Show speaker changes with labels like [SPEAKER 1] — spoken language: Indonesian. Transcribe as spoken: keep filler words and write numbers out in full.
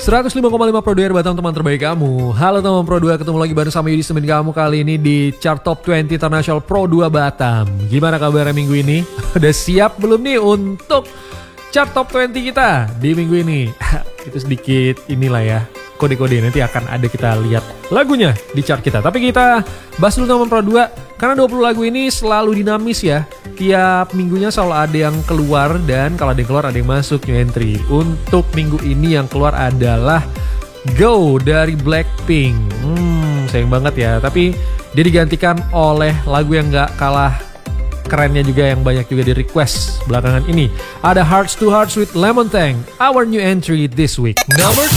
[SPEAKER 1] seratus lima koma lima Pro dua Batam, teman terbaik kamu. Halo teman Pro dua, ketemu lagi bareng sama Yudi temen kamu kali ini di chart top dua puluh International Pro dua Batam. Gimana kabarnya minggu ini? Udah siap belum nih untuk chart top dua puluh kita di minggu ini? Itu sedikit inilah ya, kode-kode nanti akan ada kita lihat lagunya di chart kita. Tapi kita bahas dulu teman Pro dua, karena dua puluh lagu ini selalu dinamis ya. Tiap minggunya selalu ada yang keluar, dan kalau ada yang keluar ada yang masuk new entry. Untuk minggu ini yang keluar adalah Go dari Blackpink. Hmm, sayang banget ya, tapi dia digantikan oleh lagu yang gak kalah kerennya juga, yang banyak juga di request belakangan ini. Ada Hearts to Hearts with Lemon Tang, our new entry this week. Number